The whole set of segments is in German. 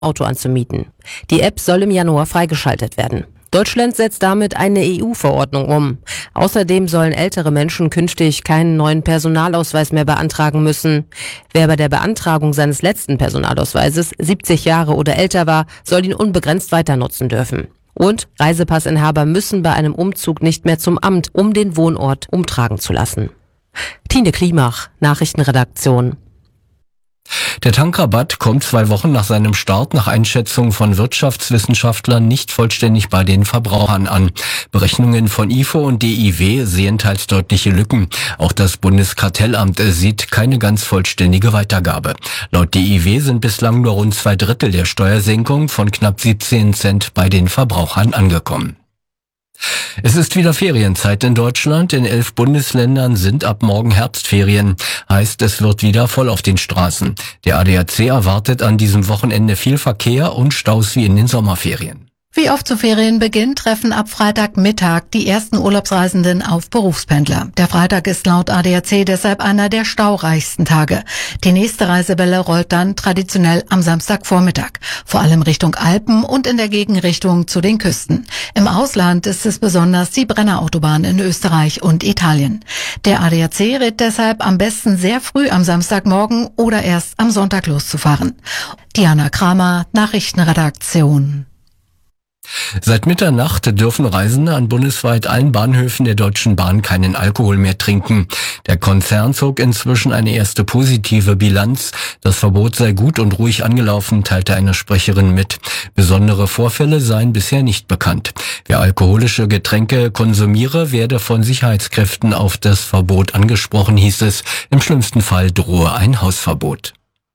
Auto anzumieten. Die App soll im Januar freigeschaltet werden. Deutschland setzt damit eine EU-Verordnung um. Außerdem sollen ältere Menschen künftig keinen neuen Personalausweis mehr beantragen müssen. Wer bei der Beantragung seines letzten Personalausweises 70 Jahre oder älter war, soll ihn unbegrenzt weiter nutzen dürfen. Und Reisepassinhaber müssen bei einem Umzug nicht mehr zum Amt, um den Wohnort umtragen zu lassen. Tine Klimach, Nachrichtenredaktion. Der Tankrabatt kommt 2 Wochen nach seinem Start nach Einschätzung von Wirtschaftswissenschaftlern nicht vollständig bei den Verbrauchern an. Berechnungen von IFO und DIW sehen teils deutliche Lücken. Auch das Bundeskartellamt sieht keine ganz vollständige Weitergabe. Laut DIW sind bislang nur rund 2/3 der Steuersenkung von knapp 17 Cent bei den Verbrauchern angekommen. Es ist wieder Ferienzeit in Deutschland. In 11 Bundesländern sind ab morgen Herbstferien. Heißt, es wird wieder voll auf den Straßen. Der ADAC erwartet an diesem Wochenende viel Verkehr und Staus wie in den Sommerferien. Wie oft zu Ferienbeginn treffen ab Freitagmittag die ersten Urlaubsreisenden auf Berufspendler. Der Freitag ist laut ADAC deshalb einer der staureichsten Tage. Die nächste Reisewelle rollt dann traditionell am Samstagvormittag, vor allem Richtung Alpen und in der Gegenrichtung zu den Küsten. Im Ausland ist es besonders die Brennerautobahn in Österreich und Italien. Der ADAC rät deshalb am besten sehr früh am Samstagmorgen oder erst am Sonntag loszufahren. Diana Kramer, Nachrichtenredaktion. Seit Mitternacht dürfen Reisende an bundesweit allen Bahnhöfen der Deutschen Bahn keinen Alkohol mehr trinken. Der Konzern zog inzwischen eine erste positive Bilanz. Das Verbot sei gut und ruhig angelaufen, teilte eine Sprecherin mit. Besondere Vorfälle seien bisher nicht bekannt. Wer alkoholische Getränke konsumiere, werde von Sicherheitskräften auf das Verbot angesprochen, hieß es. Im schlimmsten Fall drohe ein Hausverbot.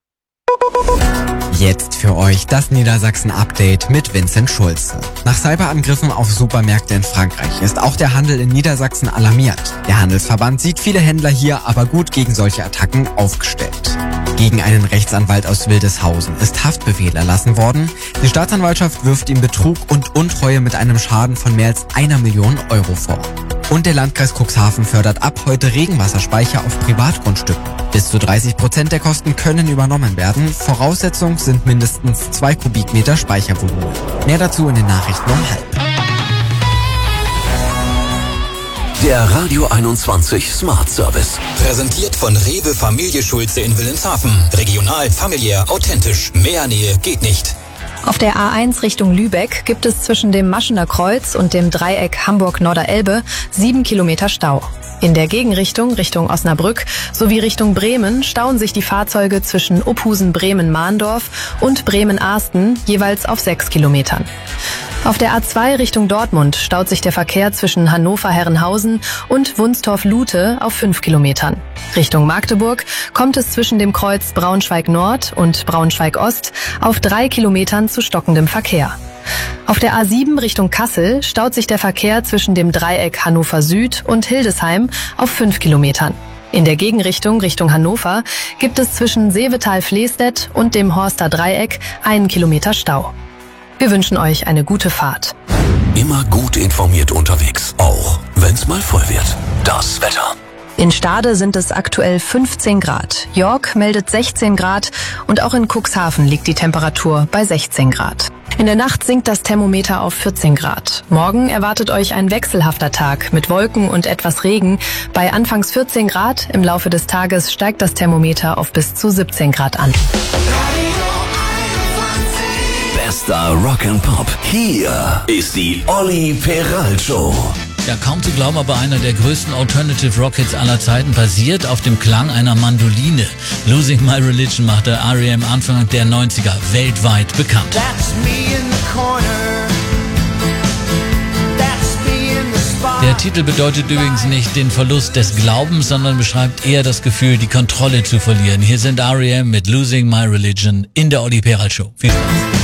Jetzt für euch das Niedersachsen-Update mit Vincent Schulze. Nach Cyberangriffen auf Supermärkte in Frankreich ist auch der Handel in Niedersachsen alarmiert. Der Handelsverband sieht viele Händler hier aber gut gegen solche Attacken aufgestellt. Gegen einen Rechtsanwalt aus Wildeshausen ist Haftbefehl erlassen worden. Die Staatsanwaltschaft wirft ihm Betrug und Untreue mit einem Schaden von mehr als 1 Million Euro vor. Und der Landkreis Cuxhaven fördert ab heute Regenwasserspeicher auf Privatgrundstücken. Bis zu 30% der Kosten können übernommen werden. Voraussetzung sind mindestens 2 Kubikmeter Speichervolumen. Mehr dazu in den Nachrichten um 12:30. Der Radio 21 Smart Service. Präsentiert von Rewe Familie Schulze in Wilhelmshaven. Regional, familiär, authentisch. Mehr Nähe geht nicht. Auf der A1 Richtung Lübeck gibt es zwischen dem Maschener Kreuz und dem Dreieck Hamburg-Norderelbe 7 Kilometer Stau. In der Gegenrichtung Richtung Osnabrück sowie Richtung Bremen stauen sich die Fahrzeuge zwischen Uphusen-Bremen-Mahndorf und Bremen-Ahsten jeweils auf 6 Kilometern. Auf der A2 Richtung Dortmund staut sich der Verkehr zwischen Hannover-Herrenhausen und Wunstorf-Lute auf 5 Kilometern. Richtung Magdeburg kommt es zwischen dem Kreuz Braunschweig-Nord und Braunschweig-Ost auf 3 Kilometern zu stockendem Verkehr. Auf der A7 Richtung Kassel staut sich der Verkehr zwischen dem Dreieck Hannover Süd und Hildesheim auf 5 Kilometern. In der Gegenrichtung Richtung Hannover gibt es zwischen Seevetal-Flestedt und dem Horster Dreieck 1 Kilometer Stau. Wir wünschen euch eine gute Fahrt. Immer gut informiert unterwegs, auch wenn's mal voll wird. Das Wetter. In Stade sind es aktuell 15 Grad. York meldet 16 Grad und auch in Cuxhaven liegt die Temperatur bei 16 Grad. In der Nacht sinkt das Thermometer auf 14 Grad. Morgen erwartet euch ein wechselhafter Tag mit Wolken und etwas Regen. Bei anfangs 14 Grad, im Laufe des Tages steigt das Thermometer auf bis zu 17 Grad an. Bester Rock'n'Pop. Hier ist die Olli Peral Show. Ja, kaum zu glauben, aber einer der größten Alternative Rock Hits aller Zeiten basiert auf dem Klang einer Mandoline. Losing My Religion machte R.E.M. Anfang der 90er weltweit bekannt. Der Titel bedeutet übrigens nicht den Verlust des Glaubens, sondern beschreibt eher das Gefühl, die Kontrolle zu verlieren. Hier sind R.E.M. mit Losing My Religion in der Olli Peral Show. Viel Spaß.